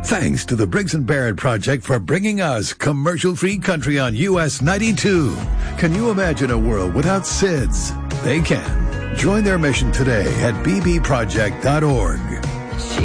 Thanks to the Briggs & Barrett Project for bringing us commercial-free country on US 92. Can you imagine a world without SIDS? They can. Join their mission today at bbproject.org.